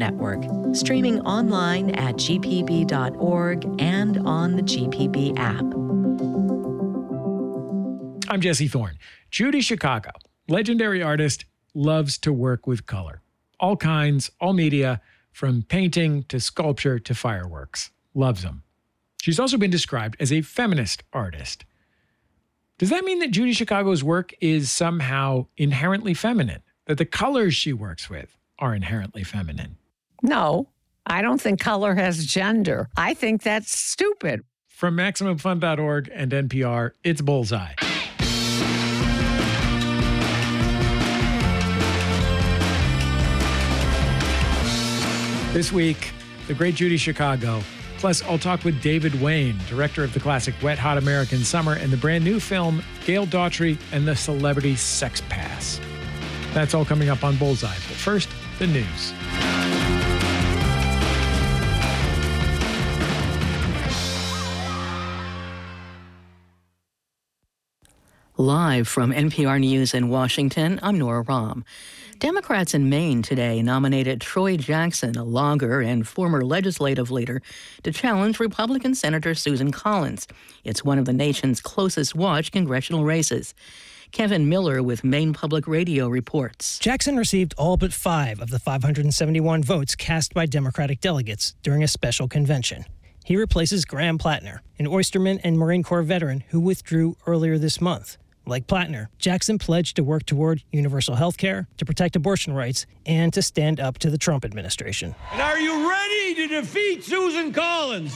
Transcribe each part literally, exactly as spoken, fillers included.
Network, streaming online at g p b dot org and on the G P B app. I'm Jesse Thorne. Judy Chicago, legendary artist, loves to work with color. All kinds, all media, from painting to sculpture to fireworks. Loves them. She's also been described as a feminist artist. Does that mean that Judy Chicago's work is somehow inherently feminine? That the colors she works with are inherently feminine? No, I don't think color has gender. I think that's stupid. From Maximum Fun dot org and N P R, it's Bullseye. This week, the great Judy Chicago. Plus, I'll talk with David Wain, director of the classic Wet Hot American Summer and the brand new film Gail Daughtry and the Celebrity Sex Pass. That's all coming up on Bullseye. But first, the news. Live from N P R News in Washington, I'm Nora Rahm. Democrats in Maine today nominated Troy Jackson, a logger and former legislative leader, to challenge Republican Senator Susan Collins. It's one of the nation's closest watched congressional races. Kevin Miller with Maine Public Radio reports. Jackson received all but five of the five hundred seventy-one votes cast by Democratic delegates during a special convention. He replaces Graham Plattner, an oysterman and Marine Corps veteran who withdrew earlier this month. Like Plattner, Jackson pledged to work toward universal health care, to protect abortion rights, and to stand up to the Trump administration. And are you ready to defeat Susan Collins?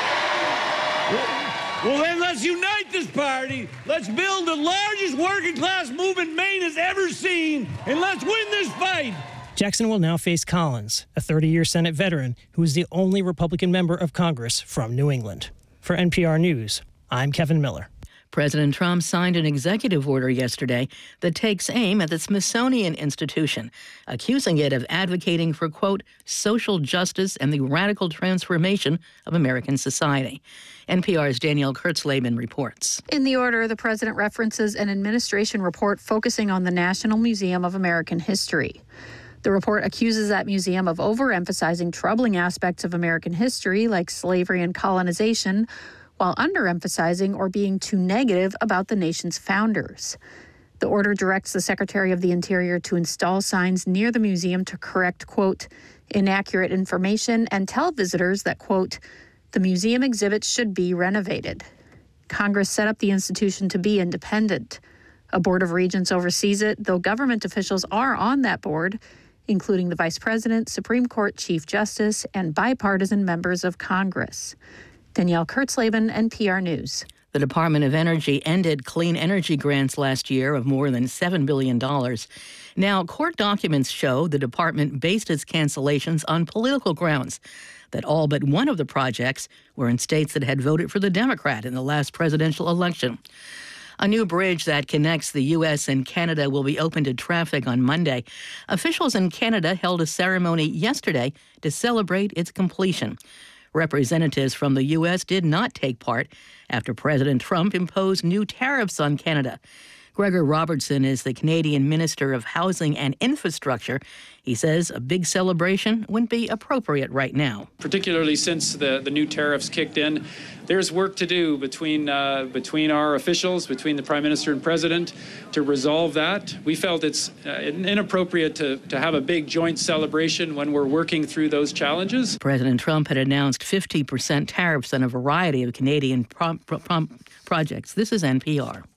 Well, then let's unite this party. Let's build the largest working class movement Maine has ever seen, and let's win this fight. Jackson will now face Collins, a thirty-year Senate veteran who is the only Republican member of Congress from New England. For N P R News, I'm Kevin Miller. President Trump signed an executive order yesterday that takes aim at the Smithsonian Institution, accusing it of advocating for, quote, social justice and the radical transformation of American society. N P R's Danielle Kurtzleben reports. In the order, the president references an administration report focusing on the National Museum of American History. The report accuses that museum of overemphasizing troubling aspects of American history like slavery and colonization, while underemphasizing or being too negative about the nation's founders. The order directs the Secretary of the Interior to install signs near the museum to correct, quote, inaccurate information and tell visitors that, quote, the museum exhibits should be renovated. Congress set up the institution to be independent. A board of regents oversees it, though government officials are on that board, including the Vice President, Supreme Court Chief Justice, and bipartisan members of Congress. Danielle Kurtzleben, N P R News. The Department of Energy ended clean energy grants last year of more than seven billion dollars. Now, court documents show the department based its cancellations on political grounds, that all but one of the projects were in states that had voted for the Democrat in the last presidential election. A new bridge that connects the U S and Canada will be open to traffic on Monday. Officials in Canada held a ceremony yesterday to celebrate its completion. Representatives from the U S did not take part after President Trump imposed new tariffs on Canada. Gregor Robertson is the Canadian Minister of Housing and Infrastructure. He says a big celebration wouldn't be appropriate right now. Particularly since the, the new tariffs kicked in, there's work to do between uh, between our officials, between the Prime Minister and President, to resolve that. We felt it's uh, inappropriate to, to have a big joint celebration when we're working through those challenges. President Trump had announced fifty percent tariffs on a variety of Canadian prom- prom- projects. This is N P R.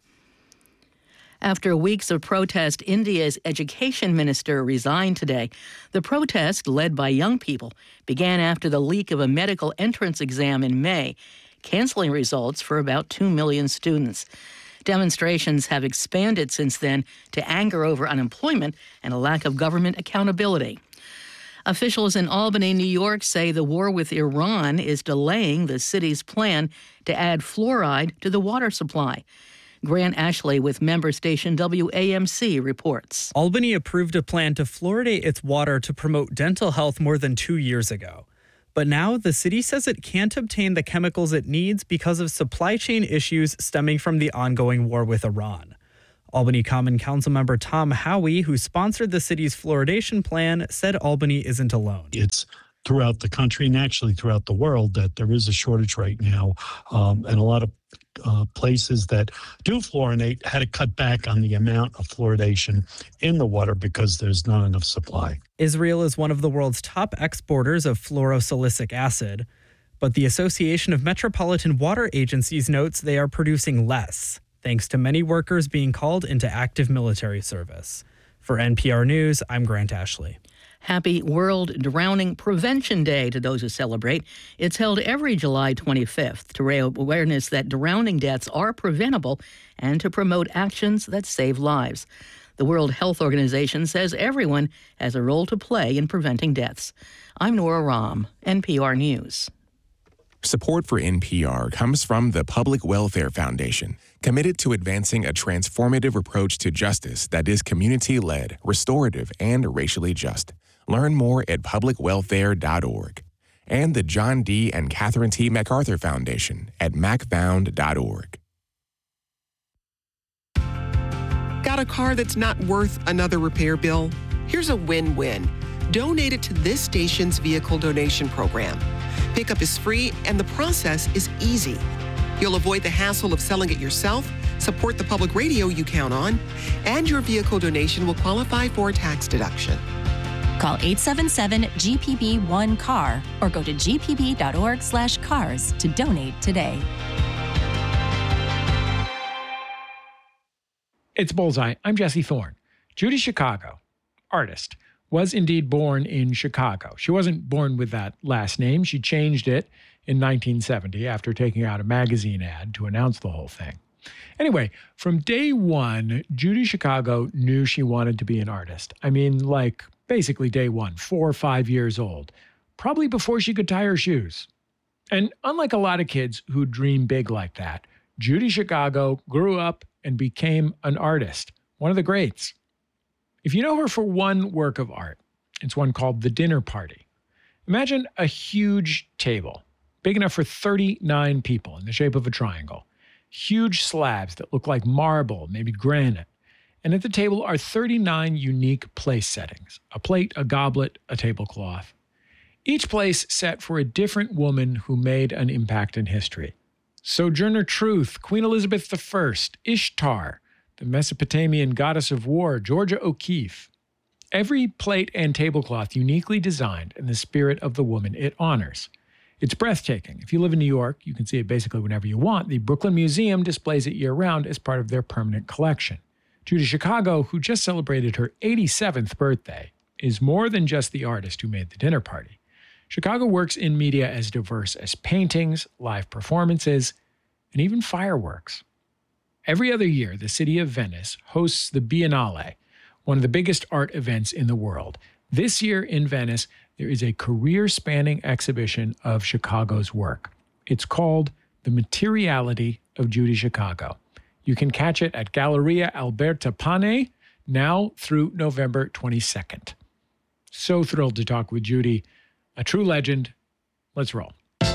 After weeks of protest, India's education minister resigned today. The protest, led by young people, began after the leak of a medical entrance exam in May, canceling results for about two million students. Demonstrations have expanded since then to anger over unemployment and a lack of government accountability. Officials in Albany, New York, say the war with Iran is delaying the city's plan to add fluoride to the water supply. Grant Ashley with member station W A M C reports. Albany approved a plan to fluoridate its water to promote dental health more than two years ago. But now the city says it can't obtain the chemicals it needs because of supply chain issues stemming from the ongoing war with Iran. Albany Common Council member Tom Howie, who sponsored the city's fluoridation plan, said Albany isn't alone. It's throughout the country and actually throughout the world that there is a shortage right now. Um, and a lot of uh, places that do fluorinate had to cut back on the amount of fluoridation in the water because there's not enough supply. Israel is one of the world's top exporters of fluorosilicic acid, but the Association of Metropolitan Water Agencies notes they are producing less, thanks to many workers being called into active military service. For N P R News, I'm Grant Ashley. Happy World Drowning Prevention Day to those who celebrate. It's held every July twenty-fifth to raise awareness that drowning deaths are preventable and to promote actions that save lives. The World Health Organization says everyone has a role to play in preventing deaths. I'm Nora Rahm, N P R News. Support for N P R comes from the Public Welfare Foundation, committed to advancing a transformative approach to justice that is community-led, restorative, and racially just. Learn more at public welfare dot org. And the John D. and Catherine T. MacArthur Foundation at mac found dot org. Got a car that's not worth another repair bill? Here's a win-win. Donate it to this station's vehicle donation program. Pickup is free and the process is easy. You'll avoid the hassle of selling it yourself, support the public radio you count on, and your vehicle donation will qualify for a tax deduction. Call eight seven seven G P B one C A R or go to g p b dot org slash cars to donate today. It's Bullseye. I'm Jesse Thorne. Judy Chicago, artist, was indeed born in Chicago. She wasn't born with that last name. She changed it in nineteen seventy after taking out a magazine ad to announce the whole thing. Anyway, from day one, Judy Chicago knew she wanted to be an artist. I mean, like basically day one, four or five years old, probably before she could tie her shoes. And unlike a lot of kids who dream big like that, Judy Chicago grew up and became an artist, one of the greats. If you know her for one work of art, it's one called The Dinner Party. Imagine a huge table, big enough for thirty-nine people in the shape of a triangle. Huge slabs that look like marble, maybe granite. And at the table are thirty-nine unique place settings, a plate, a goblet, a tablecloth. Each place set for a different woman who made an impact in history. Sojourner Truth, Queen Elizabeth the First, Ishtar, the Mesopotamian goddess of war, Georgia O'Keeffe. Every plate and tablecloth uniquely designed in the spirit of the woman it honors. It's breathtaking. If you live in New York, you can see it basically whenever you want. The Brooklyn Museum displays it year-round as part of their permanent collection. Judy Chicago, who just celebrated her eighty-seventh birthday, is more than just the artist who made The Dinner Party. Chicago works in media as diverse as paintings, live performances, and even fireworks. Every other year, the city of Venice hosts the Biennale, one of the biggest art events in the world. This year in Venice, there is a career-spanning exhibition of Chicago's work. It's called The Materiality of Judy Chicago. You can catch it at Galleria Alberta Pane now through November twenty-second. So thrilled to talk with Judy, a true legend. Let's roll.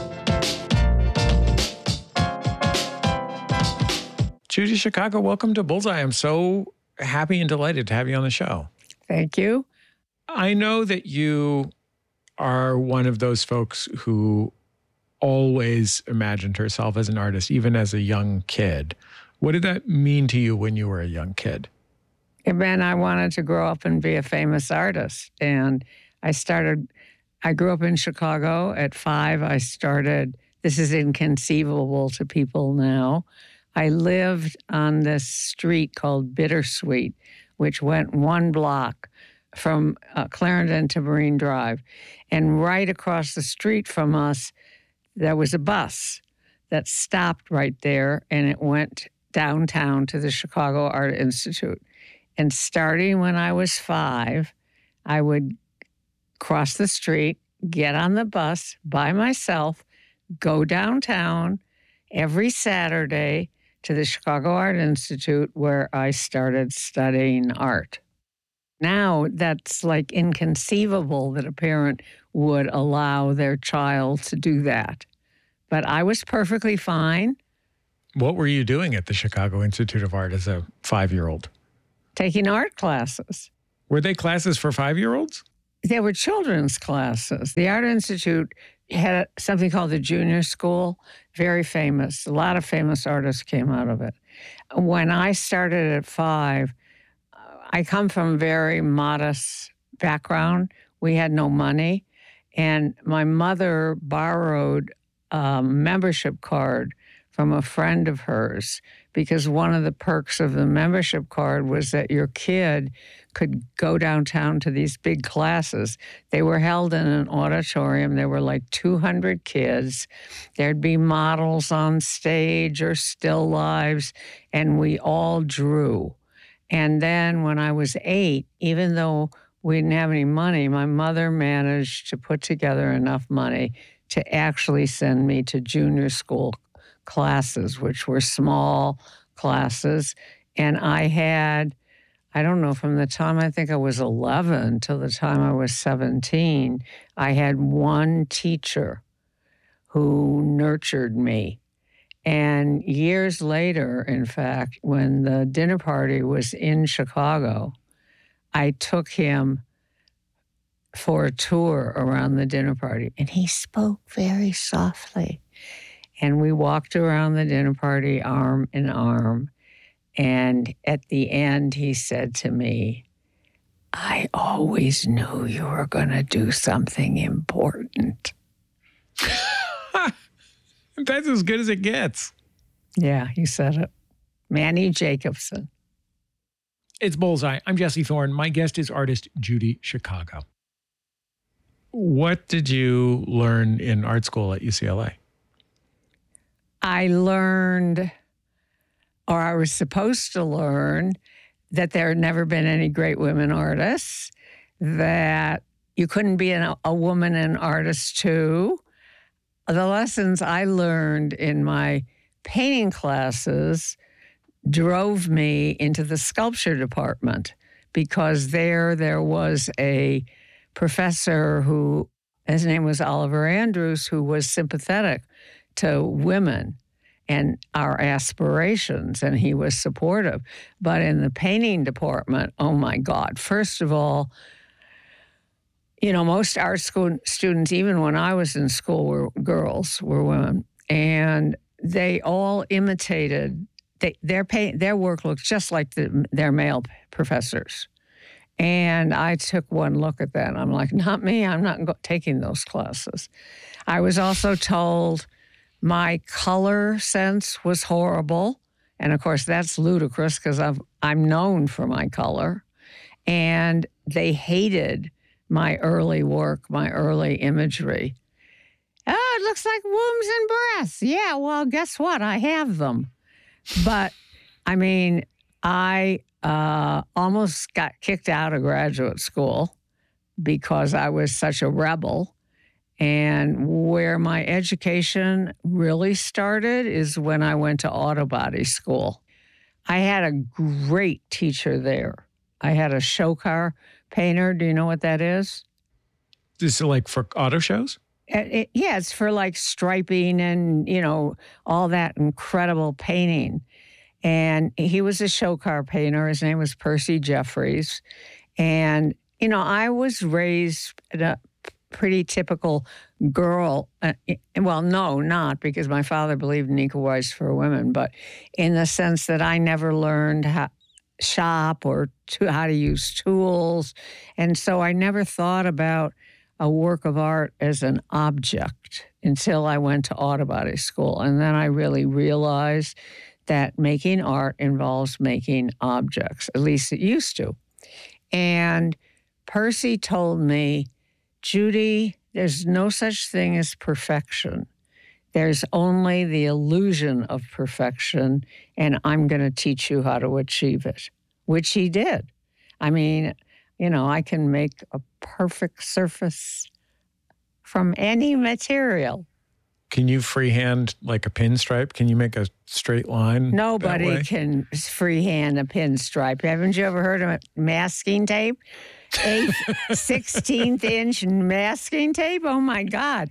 Judy Chicago, welcome to Bullseye. I'm so happy and delighted to have you on the show. Thank you. I know that you are one of those folks who always imagined herself as an artist, even as a young kid. What did that mean to you when you were a young kid? It meant I wanted to grow up and be a famous artist. And I started, I grew up in Chicago. At five, I started, this is inconceivable to people now. I lived on this street called Bittersweet, which went one block from uh, Clarendon to Marine Drive. And right across the street from us, there was a bus that stopped right there, and it went downtown to the Chicago Art Institute. And starting when I was five, I would cross the street, get on the bus by myself, go downtown every Saturday to the Chicago Art Institute, where I started studying art. Now, that's like inconceivable that a parent would allow their child to do that. But I was perfectly fine. What were you doing at the Chicago Institute of Art as a five-year-old? Taking art classes. Were they classes for five-year-olds? They were children's classes. The Art Institute had something called the Junior School, very famous. A lot of famous artists came out of it. When I started at five, I come from a very modest background. We had no money. And my mother borrowed a membership card from a friend of hers because one of the perks of the membership card was that your kid could go downtown to these big classes. They were held in an auditorium. There were like two hundred kids. There'd be models on stage or still lives, and we all drew. And then when I was eight, even though we didn't have any money, my mother managed to put together enough money to actually send me to junior school classes, which were small classes. And I had, I don't know, from the time I think I was eleven till the time I was seventeen, I had one teacher who nurtured me. And years later, in fact, when the dinner party was in Chicago, I took him for a tour around the dinner party, and he spoke very softly. And we walked around the dinner party arm in arm. And at the end, he said to me, I always knew you were going to do something important. That's as good as it gets. Yeah, he said it. Manny Jacobson. It's Bullseye. I'm Jesse Thorne. My guest is artist Judy Chicago. What did you learn in art school at U C L A? I learned, or I was supposed to learn, that there had never been any great women artists, that you couldn't be an, a woman and artist too. The lessons I learned in my painting classes drove me into the sculpture department because there there was a professor who, his name was Oliver Andrews, who was sympathetic to women and our aspirations, and he was supportive. But in the painting department, oh my God, first of all, you know, most art school students, even when I was in school, were girls, were women. And they all imitated, they, their paint, their work looked just like the, their male professors. And I took one look at that, and I'm like, not me, I'm not go- taking those classes. I was also told my color sense was horrible. And of course, that's ludicrous because I'm known for my color. And they hated my early work, my early imagery. Oh, it looks like wombs and breasts. Yeah, well, guess what? I have them. But, I mean, I uh, almost got kicked out of graduate school because I was such a rebel. And where my education really started is when I went to auto body school. I had a great teacher there. I had a show car painter. Do you know what that is? Is it like for auto shows? It, it, yeah, it's for like striping and, you know, all that incredible painting. And he was a show car painter. His name was Percy Jeffries. And, you know, I was raised in a pretty typical girl. Uh, well, no, not because my father believed in equal rights for women, but in the sense that I never learned how shop or to how to use tools. And so I never thought about a work of art as an object until I went to auto body school. And then I really realized that making art involves making objects, at least it used to. And Percy told me, Judy, there's no such thing as perfection. There's only the illusion of perfection, and I'm going to teach you how to achieve it, which he did. I mean, you know, I can make a perfect surface from any material. Can you freehand like a pinstripe? Can you make a straight line? Nobody can freehand a pinstripe. Haven't you ever heard of masking tape? Eighth, sixteenth inch masking tape? Oh, my God.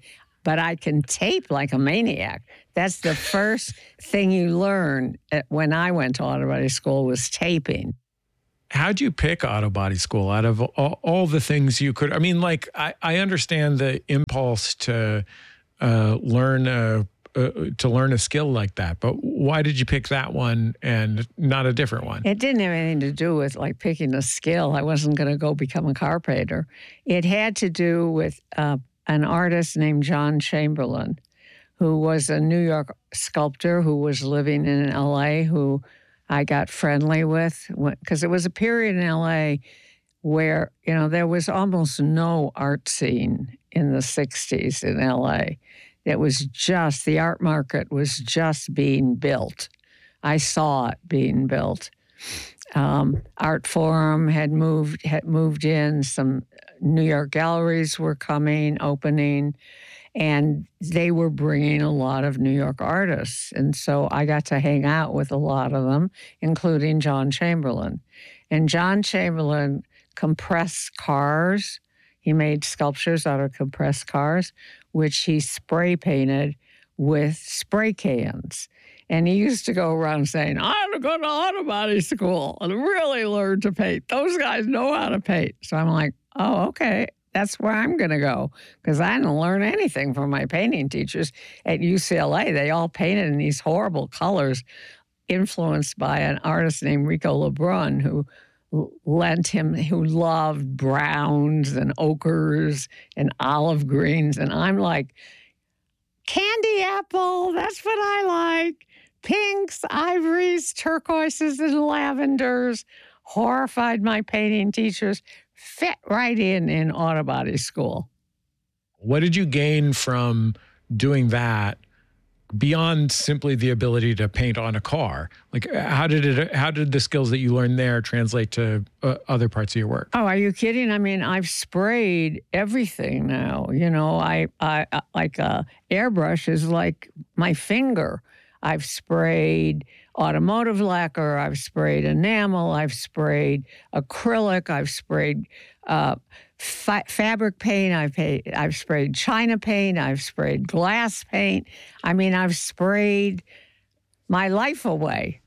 but I can tape like a maniac. That's the first thing you learn at, when I went to auto body school was taping. How'd you pick auto body school out of all, all the things you could? I mean, like, I, I understand the impulse to uh, learn a, uh, to learn a skill like that, but why did you pick that one and not a different one? It didn't have anything to do with like picking a skill. I wasn't going to go become a car painter. It had to do with uh, an artist named John Chamberlain, who was a New York sculptor who was living in L A, who I got friendly with, because it was a period in L A where, you know, there was almost no art scene in the sixties in L A. It was just, the art market was just being built. I saw it being built. Um, Art Forum had moved had moved in. Some New York galleries were coming, opening, and they were bringing a lot of New York artists. And so I got to hang out with a lot of them, including John Chamberlain. And John Chamberlain compressed cars. He made sculptures out of compressed cars, which he spray painted with spray cans. And he used to go around saying, I had to go to auto body school and really learn to paint. Those guys know how to paint. So I'm like, oh, okay, that's where I'm going to go, because I didn't learn anything from my painting teachers at U C L A. They all painted in these horrible colors, influenced by an artist named Rico Lebrun, who lent him, who loved browns and ochres and olive greens. And I'm like, candy apple, that's what I like. Pinks, ivories, turquoises, and lavenders. Horrified my painting teachers. Fit right in in auto body school. What did you gain from doing that beyond simply the ability to paint on a car? Like, how did it? How did the skills that you learned there translate to uh, other parts of your work? Oh, are you kidding? I mean, I've sprayed everything now. You know, I, I, I like a airbrush is like my finger. I've sprayed automotive lacquer. I've sprayed enamel. I've sprayed acrylic. I've sprayed uh, fa- fabric paint. I've paid, I've sprayed China paint. I've sprayed glass paint. I mean, I've sprayed my life away.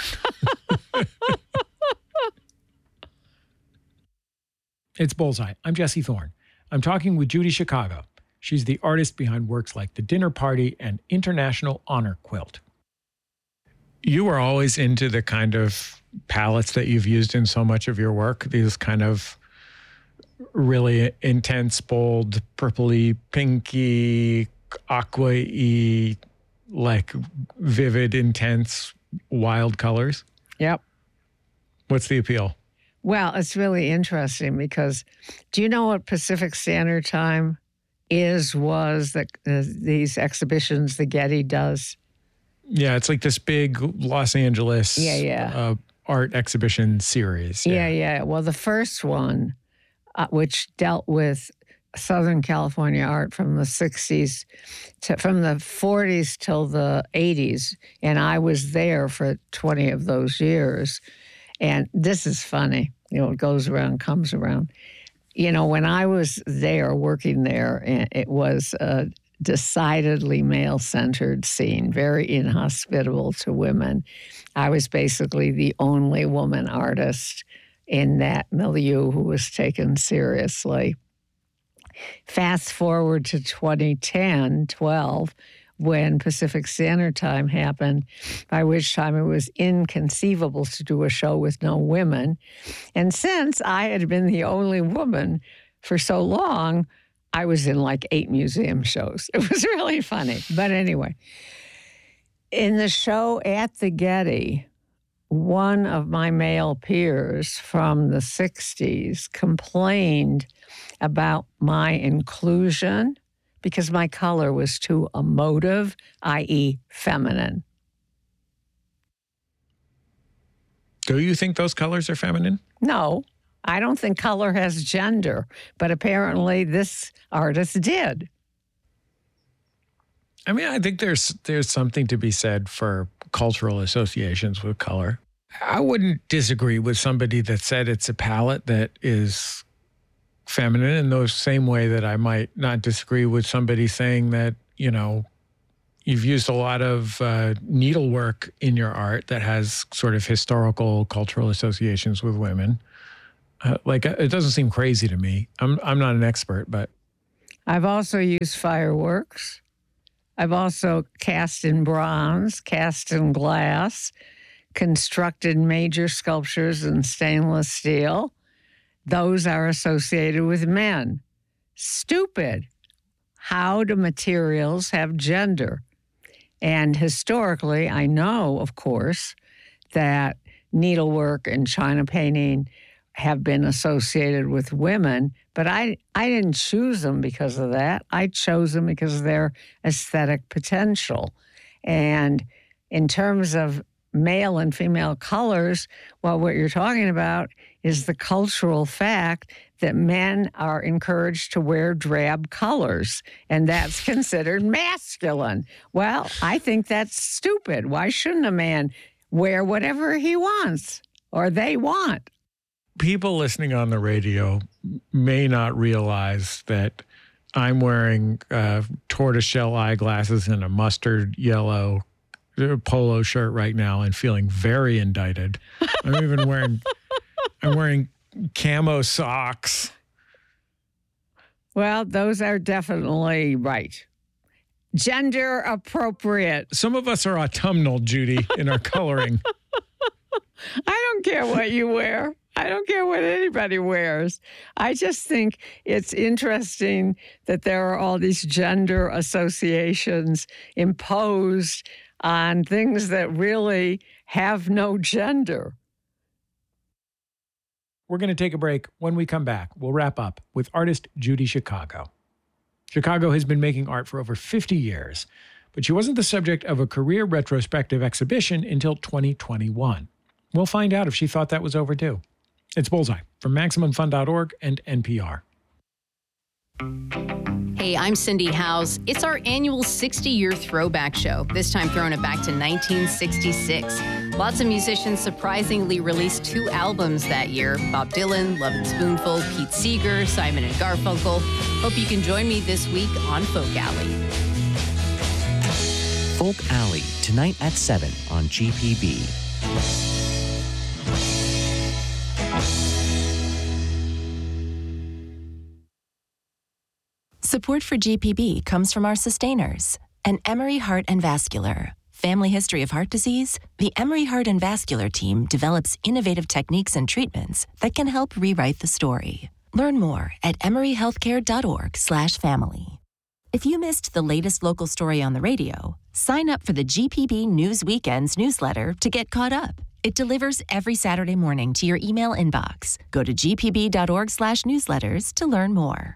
It's Bullseye. I'm Jesse Thorne. I'm talking with Judy Chicago. She's the artist behind works like The Dinner Party and International Honor Quilt. You were always into the kind of palettes that you've used in so much of your work, these kind of really intense, bold, purpley, pinky, aqua-y, like vivid, intense, wild colors. Yep. What's the appeal? Well, it's really interesting because do you know what Pacific Standard Time is, was, that uh, these exhibitions the Getty does? Yeah, it's like this big Los Angeles yeah, yeah. Uh, art exhibition series. Yeah, yeah. yeah. Well, the first one, uh, which dealt with Southern California art from the sixties, to, from the forties till the eighties, and I was there for twenty of those years. And this is funny. You know, it goes around, comes around. You know, when I was there, working there, it was a decidedly male-centered scene, very inhospitable to women. I was basically the only woman artist in that milieu who was taken seriously. Fast forward to twenty ten, twelve, when Pacific Standard Time happened, by which time it was inconceivable to do a show with no women. And since I had been the only woman for so long, I was in like eight museum shows. It was really funny. But anyway, in the show at the Getty, one of my male peers from the sixties complained about my inclusion because my color was too emotive, that is feminine. Do you think those colors are feminine? No, I don't think color has gender, but apparently this artist did. I mean, I think there's there's something to be said for cultural associations with color. I wouldn't disagree with somebody that said it's a palette that is feminine in the same way that I might not disagree with somebody saying that, you know, you've used a lot of uh, needlework in your art that has sort of historical, cultural associations with women. Uh, like, it doesn't seem crazy to me. I'm I'm not an expert, but. I've also used fireworks. I've also cast in bronze, cast in glass, constructed major sculptures in stainless steel. Those are associated with men. Stupid. How do materials have gender? And historically, I know, of course, that needlework and china painting have been associated with women, but I, I didn't choose them because of that. I chose them because of their aesthetic potential. And in terms of male and female colors, well, what you're talking about is the cultural fact that men are encouraged to wear drab colors, and that's considered masculine. Well, I think that's stupid. Why shouldn't a man wear whatever he wants or they want? People listening on the radio may not realize that I'm wearing uh, tortoiseshell eyeglasses and a mustard yellow polo shirt right now and feeling very indicted. I'm even wearing, I'm wearing camo socks. Well, those are definitely right. Gender appropriate. Some of us are autumnal, Judy, in our coloring. I don't care what you wear. I don't care what anybody wears. I just think it's interesting that there are all these gender associations imposed on things that really have no gender. We're going to take a break. When we come back, we'll wrap up with artist Judy Chicago. Chicago has been making art for over fifty years, but she wasn't the subject of a career retrospective exhibition until twenty twenty-one. We'll find out if she thought that was overdue. It's Bullseye from Maximum Fun dot org and N P R. Hey, I'm Cindy Howes. It's our annual sixty-year throwback show, this time throwing it back to nineteen sixty-six. Lots of musicians surprisingly released two albums that year. Bob Dylan, Lovin' Spoonful, Pete Seeger, Simon and Garfunkel. Hope you can join me this week on Folk Alley. Folk Alley, tonight at seven on G P B. Support for G P B comes from our sustainers, and Emory Heart and Vascular. Family history of heart disease? The Emory Heart and Vascular team develops innovative techniques and treatments that can help rewrite the story. Learn more at emory healthcare dot org slash family. If you missed the latest local story on the radio, sign up for the G P B News Weekends newsletter to get caught up. It delivers every Saturday morning to your email inbox. Go to g p b dot org slash newsletters to learn more.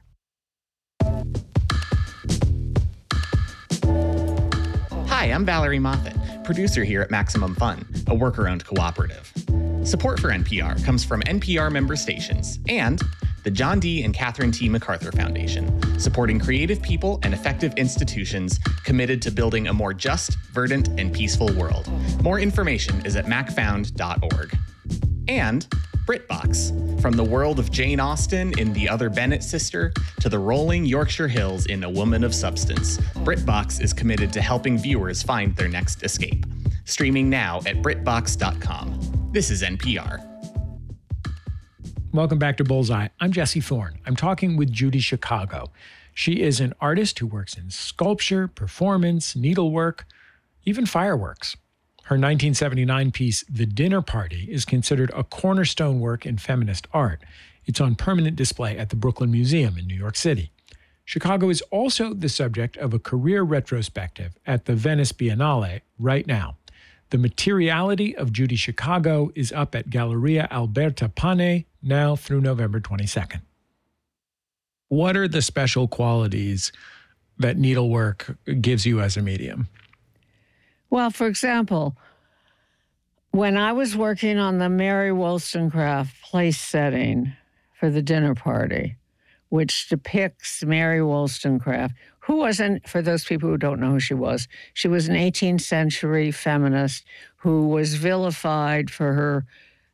Hi, I'm Valerie Moffat, producer here at Maximum Fun, a worker-owned cooperative. Support for N P R comes from N P R member stations and the John D. and Catherine T. MacArthur Foundation, supporting creative people and effective institutions committed to building a more just, verdant, and peaceful world. More information is at mac found dot org. And BritBox, from the world of Jane Austen in The Other Bennet Sister to the rolling Yorkshire Hills in A Woman of Substance, BritBox is committed to helping viewers find their next escape. Streaming now at brit box dot com. This is N P R. Welcome back to Bullseye. I'm Jesse Thorne. I'm talking with Judy Chicago. She is an artist who works in sculpture, performance, needlework, even fireworks. Her nineteen seventy-nine piece, The Dinner Party, is considered a cornerstone work in feminist art. It's on permanent display at the Brooklyn Museum in New York City. Chicago is also the subject of a career retrospective at the Venice Biennale right now. The Materiality of Judy Chicago is up at Galleria Alberta Pane now through November twenty-second. What are the special qualities that needlework gives you as a medium? Well, for example, when I was working on the Mary Wollstonecraft place setting for The Dinner Party, which depicts Mary Wollstonecraft, who wasn't, for those people who don't know who she was, she was an eighteenth century feminist who was vilified for her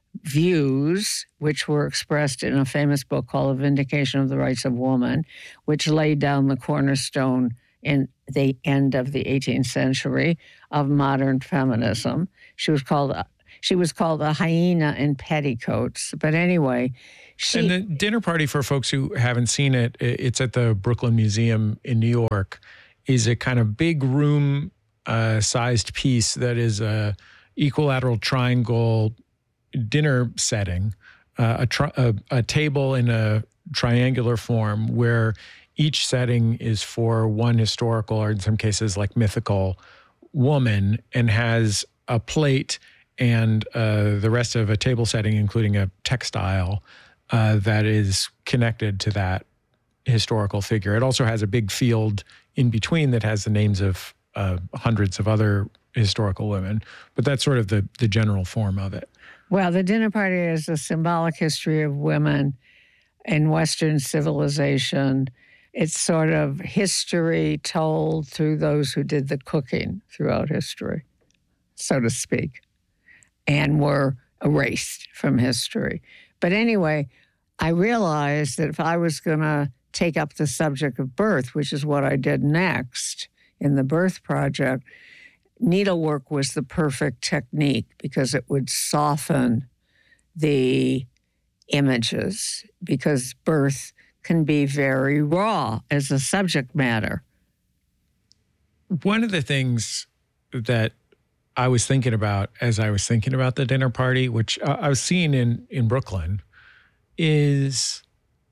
views, which were expressed in a famous book called A Vindication of the Rights of Woman, which laid down the cornerstone in the end of the eighteenth century of modern feminism. She was called she was called a hyena in petticoats. But anyway, she... And the dinner party, for folks who haven't seen it, it's at the Brooklyn Museum in New York, is a kind of big room uh, sized piece that is a equilateral triangle dinner setting, uh, a, tri- a, a table in a triangular form where each setting is for one historical, or in some cases like mythical, woman, and has a plate and uh, the rest of a table setting, including a textile, uh, that is connected to that historical figure. It also has a big field in between that has the names of uh, hundreds of other historical women, but that's sort of the, the general form of it. Well, the dinner party is a symbolic history of women in Western civilization. It's sort of history told through those who did the cooking throughout history, so to speak, and were erased from history. But anyway, I realized that if I was going to take up the subject of birth, which is what I did next in the Birth Project, needlework was the perfect technique because it would soften the images, because birth can be very raw as a subject matter. One of the things that I was thinking about as I was thinking about the dinner party, which I was seeing in, in Brooklyn, is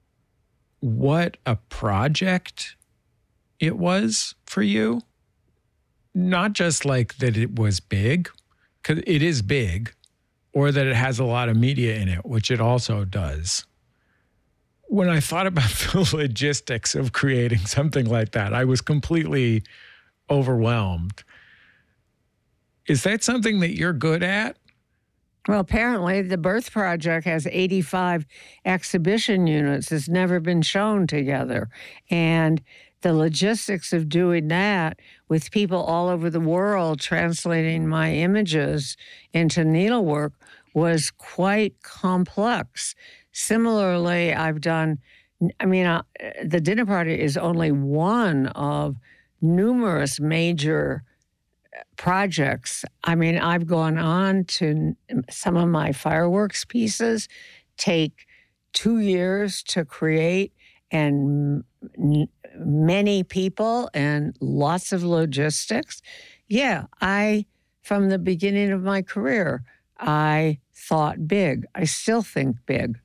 what a project it was for you. Not just like that it was big, because it is big, or that it has a lot of media in it, which it also does. When I thought about the logistics of creating something like that, I was completely overwhelmed. Is that something that you're good at? Well, apparently the Birth Project has eighty-five exhibition units. It's never been shown together. And the logistics of doing that with people all over the world translating my images into needlework was quite complex. Similarly, I've done, I mean, uh, the dinner party is only one of numerous major projects. I mean, I've gone on to some of my fireworks pieces take two years to create, and m- many people and lots of logistics. Yeah, I, from the beginning of my career, I thought big. I still think big.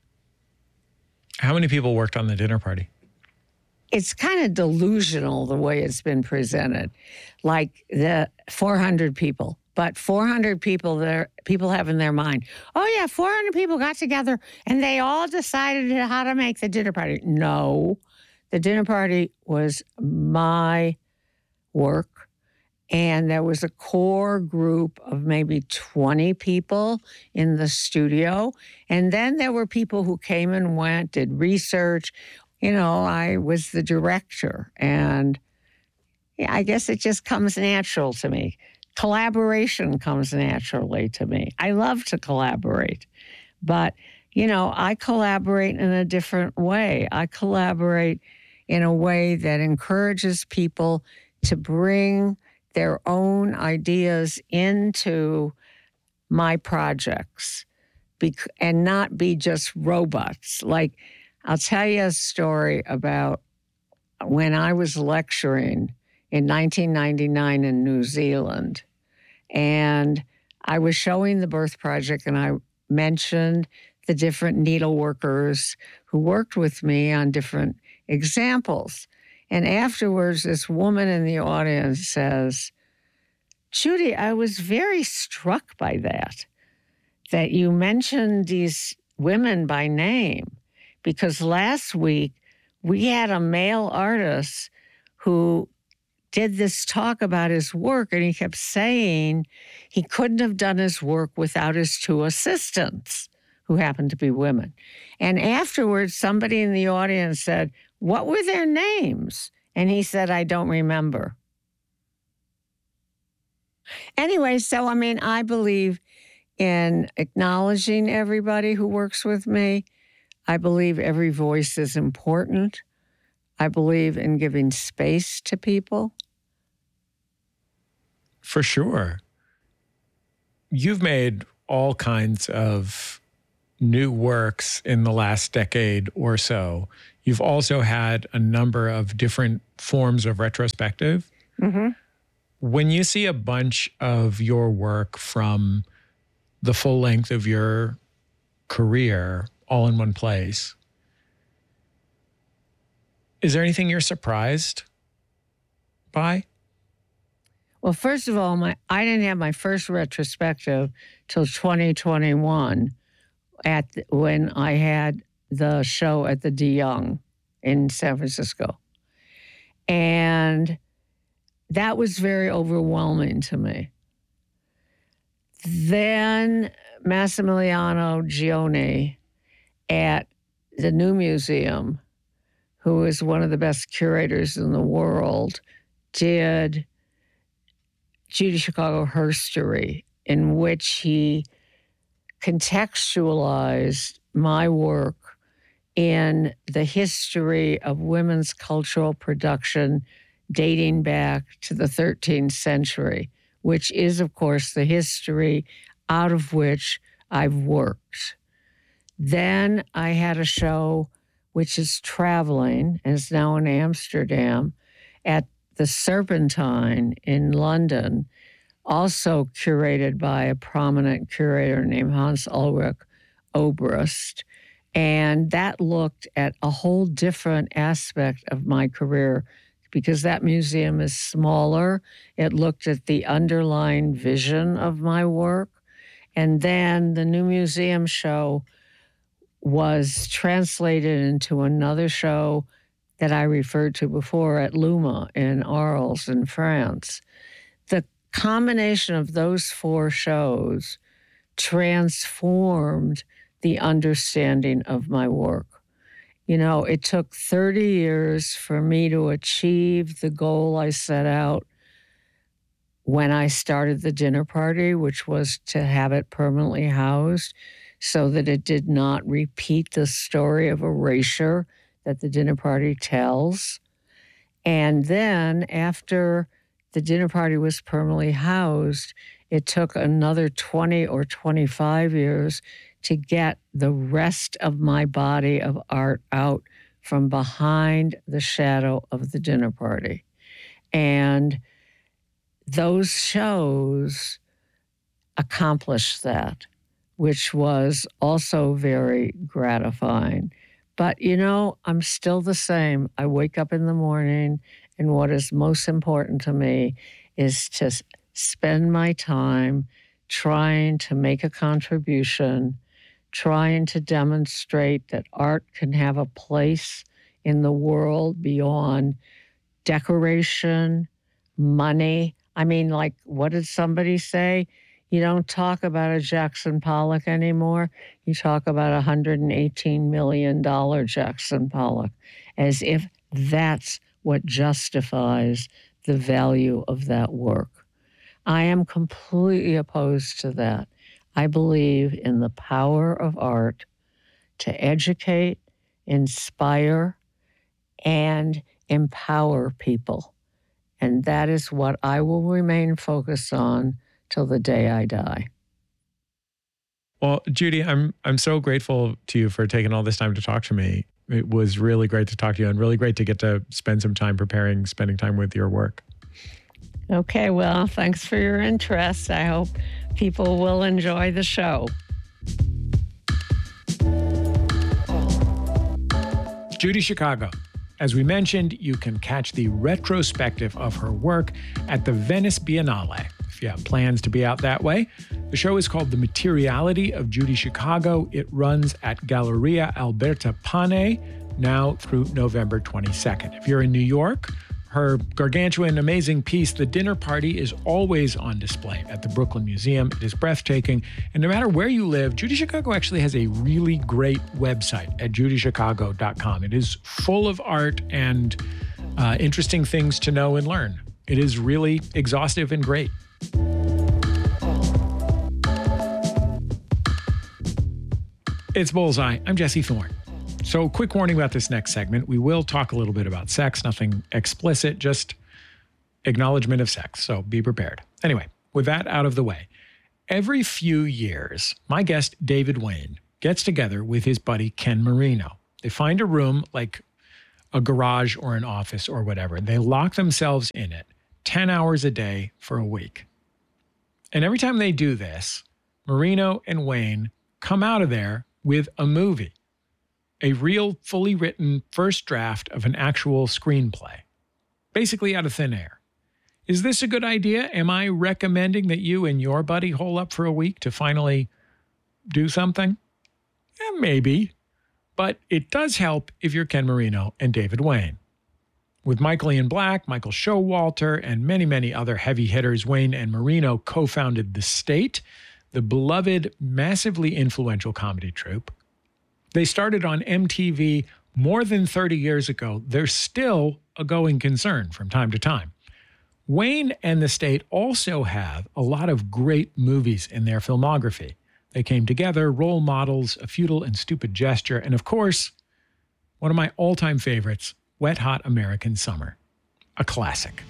How many people worked on the dinner party? It's kind of delusional the way it's been presented, like the four hundred people. But four hundred people there, people have in their mind, oh yeah, four hundred people got together and they all decided how to make the dinner party. No, the dinner party was my work, and there was a core group of maybe twenty people in the studio, and then there were people who came and went, did research. You know, I was the director, and yeah, I guess it just comes natural to me. Collaboration comes naturally to me. I love to collaborate, but, you know, I collaborate in a different way. I collaborate in a way that encourages people to bring their own ideas into my projects bec- and not be just robots. Like, I'll tell you a story about when I was lecturing in nineteen ninety-nine in New Zealand, and I was showing the Birth Project, and I mentioned the different needleworkers who worked with me on different examples. And afterwards, this woman in the audience says, Judy, I was very struck by that, that you mentioned these women by name, because last week we had a male artist who did this talk about his work, and he kept saying he couldn't have done his work without his two assistants, who happened to be women. And afterwards, somebody in the audience said, what were their names? And he said, I don't remember. Anyway, so, I mean, I believe in acknowledging everybody who works with me. I believe every voice is important. I believe in giving space to people. For sure. You've made all kinds of new works in the last decade or so. You've also had a number of different forms of retrospective. Mm-hmm. When you see a bunch of your work from the full length of your career all in one place, is there anything you're surprised by? Well, first of all, my I didn't have my first retrospective till twenty twenty-one at the, when I had the show at the De Young in San Francisco. And that was very overwhelming to me. Then Massimiliano Gioni at the New Museum, who is one of the best curators in the world, did Judy Chicago Herstory, in which he contextualized my work in the history of women's cultural production dating back to the thirteenth century, which is, of course, the history out of which I've worked. Then I had a show which is traveling and is now in Amsterdam at the Serpentine in London, also curated by a prominent curator named Hans Ulrich Obrist. And that looked at a whole different aspect of my career because that museum is smaller. It looked at the underlying vision of my work. And then the New Museum show was translated into another show that I referred to before at Luma in Arles in France. The combination of those four shows transformed the understanding of my work. You know, it took thirty years for me to achieve the goal I set out when I started the dinner party, which was to have it permanently housed so that it did not repeat the story of erasure that the dinner party tells. And then after the dinner party was permanently housed, it took another twenty or twenty-five years to get the rest of my body of art out from behind the shadow of the dinner party. And those shows accomplished that, which was also very gratifying. But, you know, I'm still the same. I wake up in the morning, and what is most important to me is to spend my time trying to make a contribution, trying to demonstrate that art can have a place in the world beyond decoration, money. I mean, like, what did somebody say? You don't talk about a Jackson Pollock anymore. You talk about a one hundred eighteen million dollars Jackson Pollock, as if that's what justifies the value of that work. I am completely opposed to that. I believe in the power of art to educate, inspire, and empower people. And that is what I will remain focused on till the day I die. Well, Judy, I'm I'm so grateful to you for taking all this time to talk to me. It was really great to talk to you and really great to get to spend some time preparing, spending time with your work. Okay, well, thanks for your interest. I hope people will enjoy the show. Judy Chicago. As we mentioned, you can catch the retrospective of her work at the Venice Biennale. If you have plans to be out that way, the show is called The Materiality of Judy Chicago. It runs at Galleria Alberta Pane now through November twenty-second. If you're in New York, her gargantuan, amazing piece, The Dinner Party, is always on display at the Brooklyn Museum. It is breathtaking. And no matter where you live, Judy Chicago actually has a really great website at judy chicago dot com. It is full of art and uh, interesting things to know and learn. It is really exhaustive and great. It's Bullseye. I'm Jesse Thorne. So, quick warning about this next segment. We will talk a little bit about sex, nothing explicit, just acknowledgement of sex. So, be prepared. Anyway, with that out of the way, every few years, my guest, David Wain, gets together with his buddy, Ken Marino. They find a room like a garage or an office or whatever. They lock themselves in it ten hours a day for a week. And every time they do this, Marino and Wain come out of there with a movie, a real, fully written first draft of an actual screenplay, basically out of thin air. Is this a good idea? Am I recommending that you and your buddy hole up for a week to finally do something? Yeah, maybe. But it does help if you're Ken Marino and David Wain. With Michael Ian Black, Michael Showalter, and many, many other heavy hitters, Wain and Marino co-founded The State, the beloved, massively influential comedy troupe. They started on M T V more than thirty years ago. They're still a going concern from time to time. Wain and The State also have a lot of great movies in their filmography. They came together, Role Models, A Futile and Stupid Gesture, and of course, one of my all-time favorites, Wet Hot American Summer, a classic.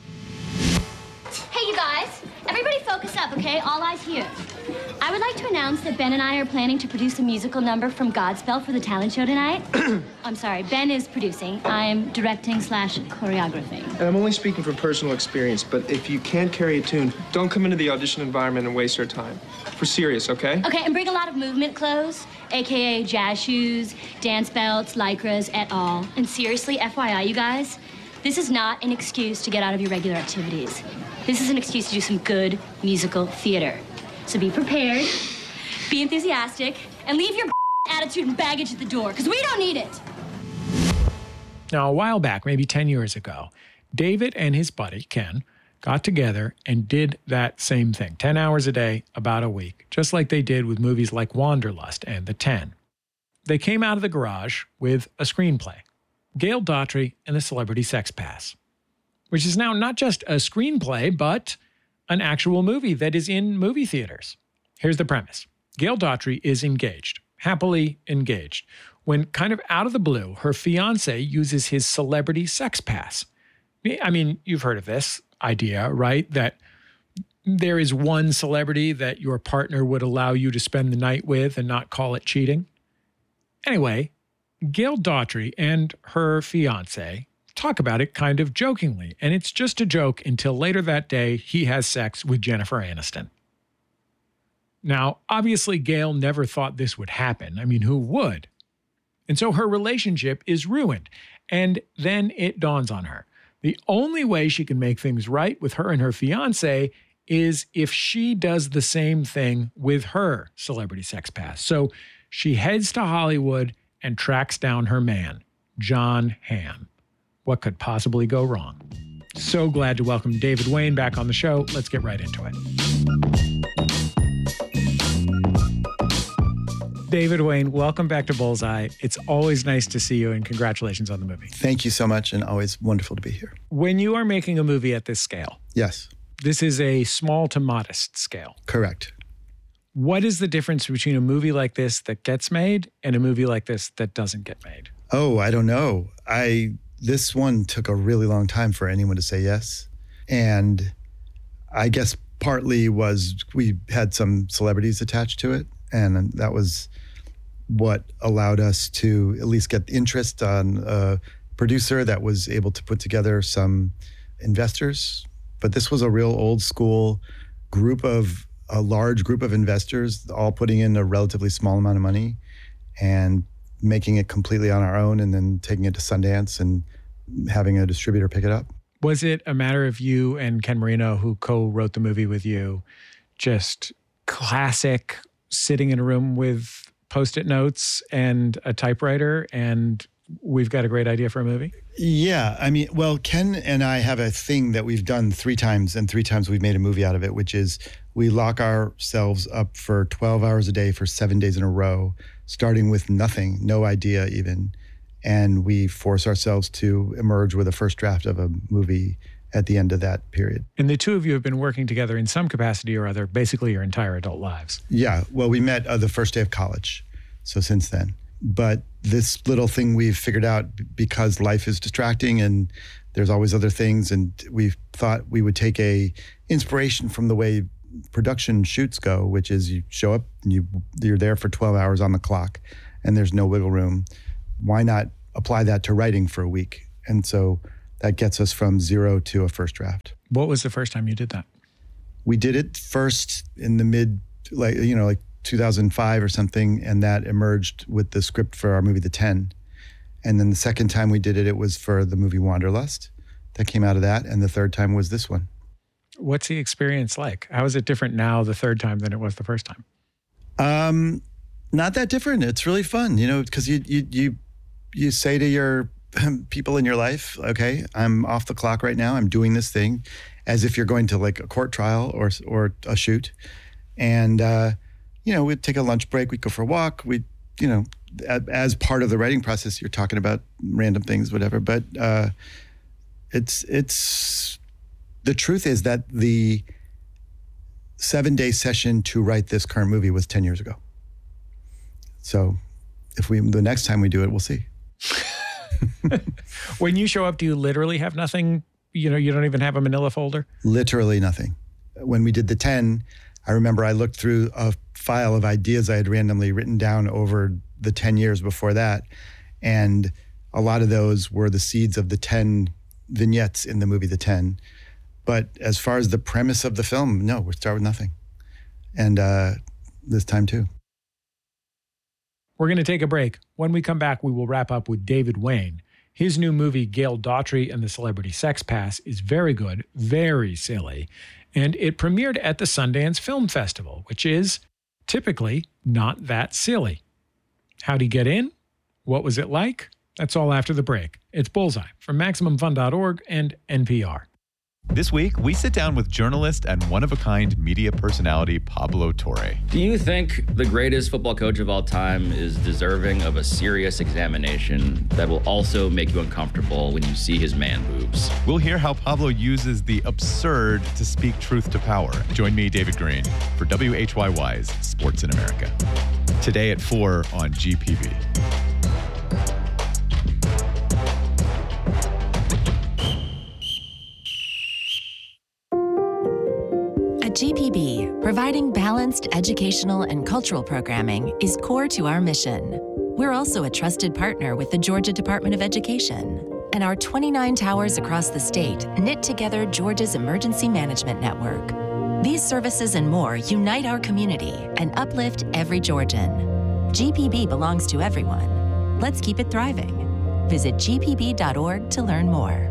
Hey, you guys. Everybody focus up, okay? All eyes here. I would like to announce that Ben and I are planning to produce a musical number from Godspell for the talent show tonight. I'm sorry, Ben is producing. I'm directing slash choreographing. And I'm only speaking from personal experience, but if you can't carry a tune, don't come into the audition environment and waste our time. For serious, okay? Okay, and bring a lot of movement clothes, A K A jazz shoes, dance belts, lycras, et al. And seriously, F Y I, you guys, this is not an excuse to get out of your regular activities. This is an excuse to do some good musical theater. So be prepared, be enthusiastic, and leave your attitude and baggage at the door, because we don't need it. Now, a while back, maybe ten years ago, David and his buddy, Ken, got together and did that same thing, ten hours a day, about a week, just like they did with movies like Wanderlust and The Ten. They came out of the garage with a screenplay, Gail Daughtry and the Celebrity Sex Pass, which is now not just a screenplay, but an actual movie that is in movie theaters. Here's the premise. Gail Daughtry is engaged, happily engaged, when kind of out of the blue, her fiance uses his celebrity sex pass. I mean, you've heard of this idea, right? That there is one celebrity that your partner would allow you to spend the night with and not call it cheating. Anyway, Gail Daughtry and her fiance talk about it kind of jokingly, and it's just a joke until later that day he has sex with Jennifer Aniston. Now, obviously, Gail never thought this would happen. I mean, who would? And so her relationship is ruined. And then it dawns on her. The only way she can make things right with her and her fiance is if she does the same thing with her celebrity sex pass. So she heads to Hollywood and tracks down her man, Jon Hamm. What could possibly go wrong? So glad to welcome David Wain back on the show. Let's get right into it. David Wain, welcome back to Bullseye. It's always nice to see you, and congratulations on the movie. Thank you so much, and always wonderful to be here. When you are making a movie at this scale, yes, this is a small to modest scale. Correct. What is the difference between a movie like this that gets made and a movie like this that doesn't get made? Oh, I don't know. I this one took a really long time for anyone to say yes, and I guess partly was we had some celebrities attached to it, and that was what allowed us to at least get interest on a producer that was able to put together some investors. But this was a real old school group of, a large group of investors, all putting in a relatively small amount of money and making it completely on our own, and then taking it to Sundance and having a distributor pick it up. Was it a matter of you and Ken Marino, who co-wrote the movie with you, just classic sitting in a room with Post-it notes and a typewriter and we've got a great idea for a movie? Yeah. I mean, well, Ken and I have a thing that we've done three times, and three times we've made a movie out of it, which is we lock ourselves up for twelve hours a day for seven days in a row, starting with nothing, no idea even. And we force ourselves to emerge with a first draft of a movie at the end of that period. And the two of you have been working together in some capacity or other, basically your entire adult lives. Yeah. Well, we met uh, the first day of college. So since then. But this little thing we've figured out because life is distracting and there's always other things, and we thought we would take a inspiration from the way production shoots go, which is you show up and you, you're there for twelve hours on the clock and there's no wiggle room. Why not apply that to writing for a week? And so that gets us from zero to a first draft. What was the first time you did that? We did it first in the mid, like, you know, like two thousand five or something, and that emerged with the script for our movie, The Ten. And then the second time we did it, it was for the movie Wanderlust. That came out of that. And the third time was this one. What's the experience like? How is it different now the third time than it was the first time? Um, not that different. It's really fun, you know, because you, you, you, you say to your people in your life, okay, I'm off the clock right now. I'm doing this thing as if you're going to like a court trial or, or a shoot. And, uh, you know, we'd take a lunch break. We'd go for a walk. We, you know, as part of the writing process, you're talking about random things, whatever. But uh, it's it's the truth is that the seven day session to write this current movie was ten years ago. So if we the next time we do it, we'll see. When you show up, do you literally have nothing? You know, you don't even have a manila folder? Literally nothing. When we did the ten, I remember I looked through a file of ideas I had randomly written down over the ten years before that. And a lot of those were the seeds of the ten vignettes in the movie The Ten. But as far as the premise of the film, no, we start with nothing. And uh, this time too. We're going to take a break. When we come back, we will wrap up with David Wain. His new movie, Gail Daughtry and the Celebrity Sex Pass, is very good, very silly. And it premiered at the Sundance Film Festival, which is typically not that silly. How'd he get in? What was it like? That's all after the break. It's Bullseye from Maximum Fun dot org and N P R. This week, we sit down with journalist and one-of-a-kind media personality Pablo Torre. Do you think the greatest football coach of all time is deserving of a serious examination that will also make you uncomfortable when you see his man boobs? We'll hear how Pablo uses the absurd to speak truth to power. Join me, David Green, for W H Y Y's Sports in America. Today at four on G P B. At G P B, providing balanced educational and cultural programming is core to our mission. We're also a trusted partner with the Georgia Department of Education, and our twenty-nine towers across the state knit together Georgia's emergency management network. These services and more unite our community and uplift every Georgian. G P B belongs to everyone. Let's keep it thriving. Visit G P B dot org to learn more.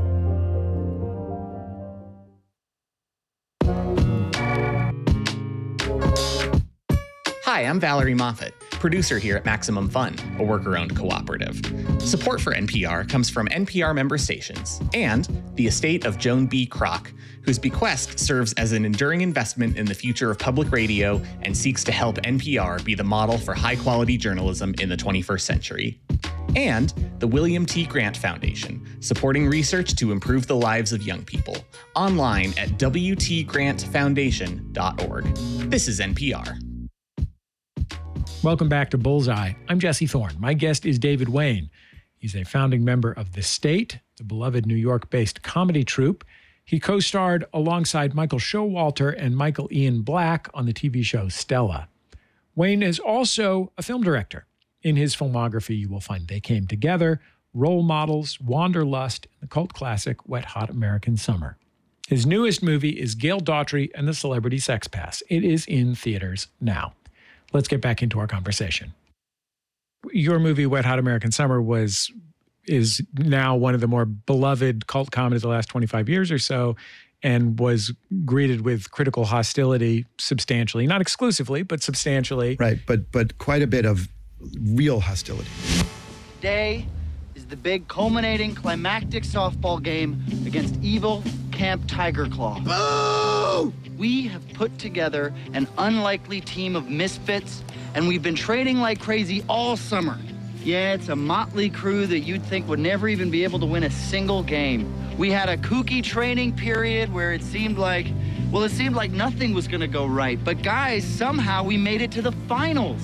Hi, I'm Valerie Moffat, producer here at Maximum Fun, a worker-owned cooperative. Support for N P R comes from N P R member stations and the estate of Joan B. Kroc, whose bequest serves as an enduring investment in the future of public radio and seeks to help N P R be the model for high-quality journalism in the twenty-first century. And the William T. Grant Foundation, supporting research to improve the lives of young people. Online at w t grant foundation dot org. This is N P R. Welcome back to Bullseye. I'm Jesse Thorne. My guest is David Wain. He's a founding member of The State, the beloved New York-based comedy troupe. He co-starred alongside Michael Showalter and Michael Ian Black on the T V show Stella. Wain is also a film director. In his filmography, you will find They Came Together, Role Models, Wanderlust, and the cult classic Wet Hot American Summer. His newest movie is Gail Daughtry and the Celebrity Sex Pass. It is in theaters now. Let's get back into our conversation. Your movie, Wet Hot American Summer, was is now one of the more beloved cult comedies of the last twenty-five years or so, and was greeted with critical hostility substantially, not exclusively, but substantially. Right, but but quite a bit of real hostility. Today is the big culminating climactic softball game against evil Camp Tiger Claw. Boo! We have put together an unlikely team of misfits, and we've been training like crazy all summer. Yeah, it's a motley crew that you'd think would never even be able to win a single game. We had a kooky training period where it seemed like, well, it seemed like nothing was gonna go right. But guys, somehow we made it to the finals.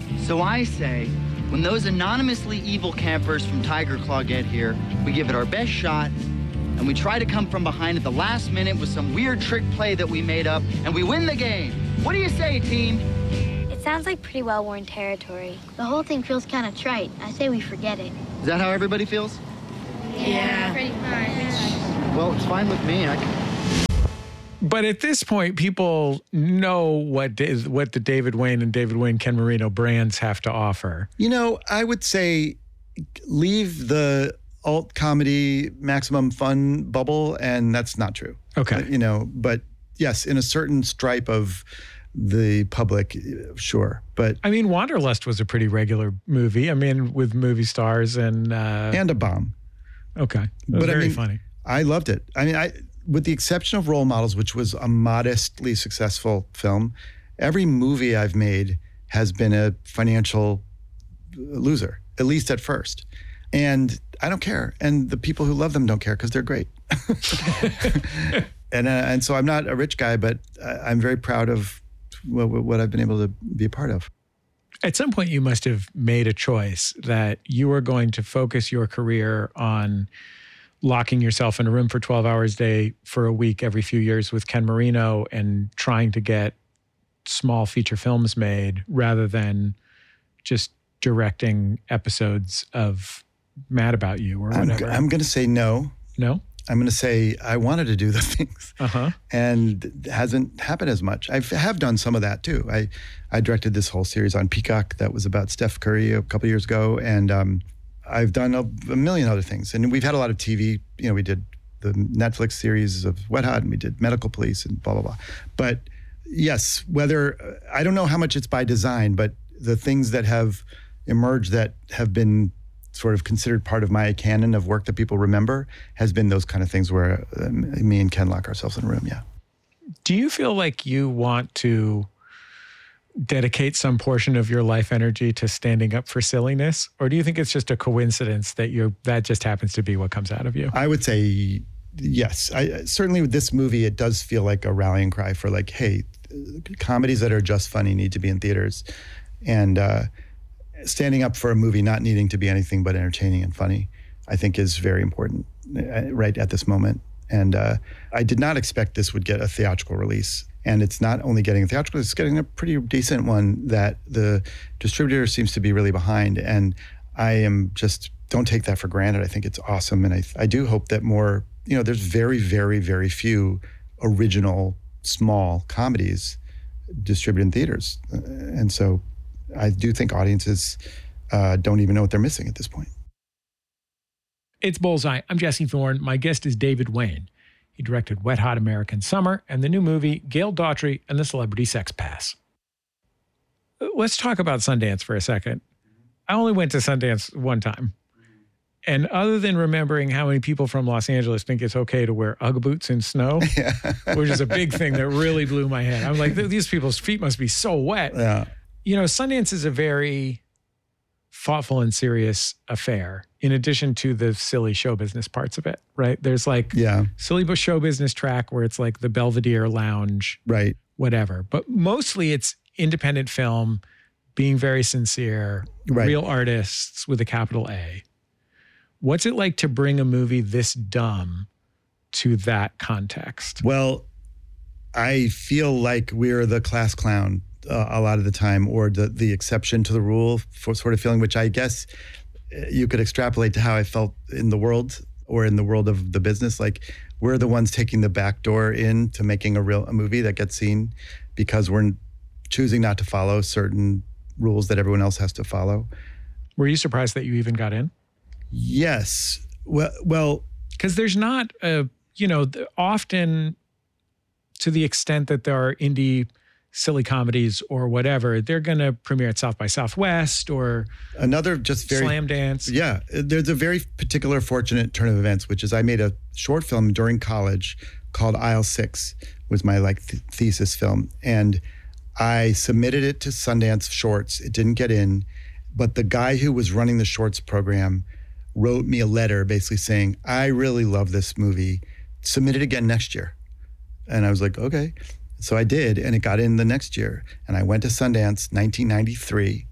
So I say, when those anonymously evil campers from Tiger Claw get here, we give it our best shot, and we try to come from behind at the last minute with some weird trick play that we made up, and we win the game. What do you say, team? It sounds like pretty well-worn territory. The whole thing feels kind of trite. I say we forget it. Is that how everybody feels? Yeah, pretty much. Well, it's fine with me. I can... But at this point, people know what is what the David Wayne and David Wayne Ken Marino brands have to offer. You know, I would say leave the alt comedy maximum fun bubble, and that's not true. Okay. Uh, you know, but yes, in a certain stripe of the public, sure. But I mean, Wanderlust was a pretty regular movie. I mean, with movie stars and uh, and a bomb. Okay, that was but very I mean, funny. I loved it. I mean, I with the exception of Role Models, which was a modestly successful film, every movie I've made has been a financial loser, at least at first. And I don't care. And the people who love them don't care because they're great. and uh, and so I'm not a rich guy, but I'm very proud of what, what I've been able to be a part of. At some point, you must have made a choice that you were going to focus your career on locking yourself in a room for twelve hours a day for a week every few years with Ken Marino and trying to get small feature films made rather than just directing episodes of Mad About You or whatever. I'm, I'm going to say no. No? I'm going to say I wanted to do the things. Uh-huh. And it hasn't happened as much. I have done some of that too. I, I directed this whole series on Peacock that was about Steph Curry a couple years ago. And um, I've done a, a million other things. And we've had a lot of T V. You know, we did the Netflix series of Wet Hot and we did Medical Police and blah, blah, blah. But yes, whether, I don't know how much it's by design, but the things that have emerged that have been sort of considered part of my canon of work that people remember has been those kind of things where uh, me and Ken lock ourselves in a room, yeah. Do you feel like you want to dedicate some portion of your life energy to standing up for silliness? Or do you think it's just a coincidence that you're that just happens to be what comes out of you? I would say yes. I, certainly with this movie, it does feel like a rallying cry for like, hey, comedies that are just funny need to be in theaters. And uh, standing up for a movie not needing to be anything but entertaining and funny, I think is very important right at this moment. And uh, I did not expect this would get a theatrical release. And it's not only getting a theatrical, it's getting a pretty decent one that the distributor seems to be really behind. And I am just, don't take that for granted. I think it's awesome. And I, I do hope that more, you know, there's very, very, very few original small comedies distributed in theaters. And so I do think audiences uh, don't even know what they're missing at this point. It's Bullseye. I'm Jesse Thorne. My guest is David Wayne. He directed Wet Hot American Summer and the new movie Gail Daughtry and the Celebrity Sex Pass. Let's talk about Sundance for a second. I only went to Sundance one time. And other than remembering how many people from Los Angeles think it's okay to wear Ugg boots in snow, yeah. which is a big thing that really blew my head. I'm like, these people's feet must be so wet. Yeah. You know, Sundance is a very thoughtful and serious affair, in addition to the silly show business parts of it, right? There's like yeah. silly show business track where it's like the Belvedere Lounge, right? Whatever. But mostly it's independent film, being very sincere, right. real artists with a capital A. What's it like to bring a movie this dumb to that context? Well, I feel like we're the class clown uh, a lot of the time, or the the exception to the rule for sort of feeling, which I guess you could extrapolate to how I felt in the world or in the world of the business. Like we're the ones taking the back door in to making a real a movie that gets seen because we're choosing not to follow certain rules that everyone else has to follow. Were you surprised that you even got in? Yes. Well, well, because there's not a, you know, often to the extent that there are indie silly comedies or whatever, they're going to premiere at South by Southwest or another just very Slam Dance. Yeah. There's a very particular fortunate turn of events, which is I made a short film during college called Aisle Six, was my like th- thesis film. And I submitted it to Sundance Shorts. It didn't get in, but the guy who was running the shorts program wrote me a letter basically saying, I really love this movie. Submit it again next year. And I was like, okay. So I did, and it got in the next year. And I went to Sundance nineteen ninety-three,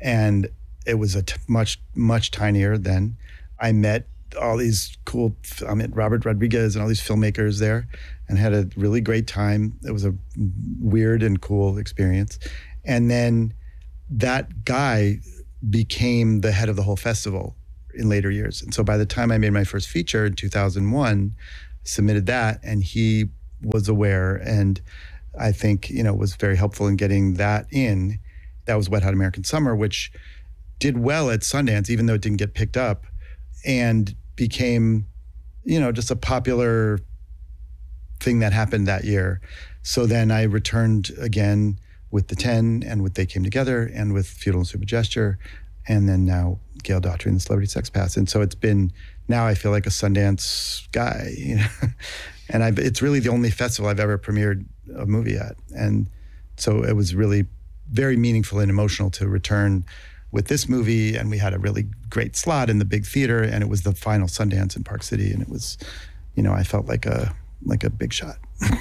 And it was a t- much, much tinier then. I met all these cool, I met Robert Rodriguez and all these filmmakers there and had a really great time. It was a weird and cool experience. And then that guy became the head of the whole festival in later years. And so by the time I made my first feature in two thousand one, submitted that, and he was aware and I think, you know, was very helpful in getting that in. That was Wet Hot American Summer, which did well at Sundance, even though it didn't get picked up, and became, you know, just a popular thing that happened that year. So then I returned again with The ten and with They Came Together and with Feudal and Super Gesture, and then now Gail Daughtry and the Celebrity Sex Pass. And so it's been, now I feel like a Sundance guy, you know, and I've, it's really the only festival I've ever premiered a movie at. And so it was really very meaningful and emotional to return with this movie, and we had a really great slot in the big theater, and it was the final Sundance in Park City, and it was, you know, I felt like a like a big shot.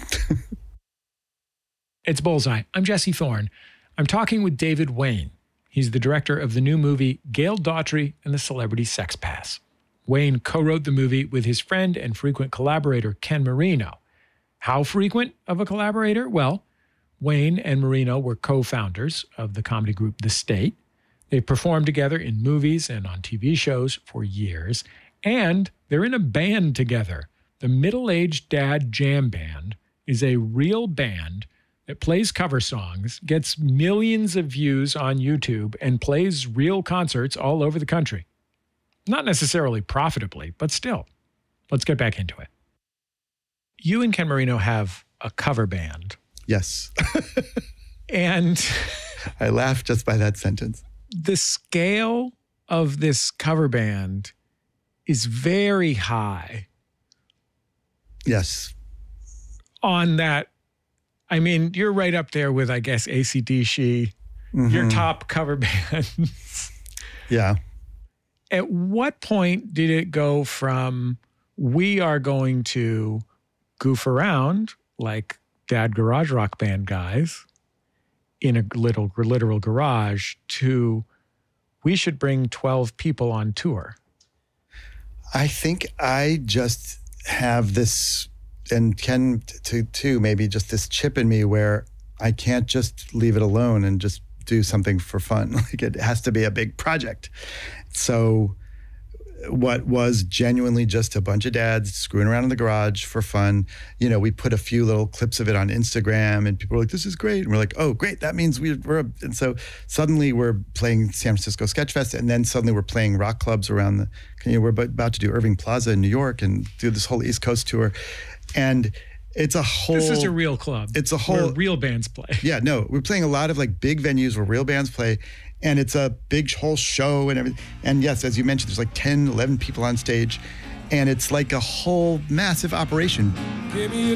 It's Bullseye. I'm Jesse Thorne. I'm talking with David Wain. He's the director of the new movie Gail Daughtry and the Celebrity Sex Pass. Wain co-wrote the movie with his friend and frequent collaborator Ken Marino. How frequent of a collaborator? Well, Wain and Marino were co-founders of the comedy group The State. They've performed together in movies and on T V shows for years, and they're in a band together. The Middle-Aged Dad Jam Band is a real band that plays cover songs, gets millions of views on YouTube, and plays real concerts all over the country. Not necessarily profitably, but still. Let's get back into it. You and Ken Marino have a cover band. Yes. And I laughed just by that sentence. The scale of this cover band is very high. Yes. On that, I mean, you're right up there with, I guess, A C D C, mm-hmm. your top cover bands. Yeah. At what point did it go from we are going to goof around like Dad Garage Rock Band guys in a little literal garage to we should bring twelve people on tour? I think I just have this, and Ken too, too, maybe just this chip in me where I can't just leave it alone and just do something for fun. Like it has to be a big project. So what was genuinely just a bunch of dads screwing around in the garage for fun, you know, we put a few little clips of it on Instagram and people were like, this is great. And we're like, oh, great. That means we, we're, and so suddenly we're playing San Francisco Sketchfest, and then suddenly we're playing rock clubs around the, you know, we're about to do Irving Plaza in New York and do this whole East Coast tour. And it's a whole... This is a real club. It's a whole... Where real bands play. Yeah, no, we're playing a lot of like big venues where real bands play, and it's a big whole show and everything. And yes, as you mentioned, there's like ten, eleven people on stage, and it's like a whole massive operation.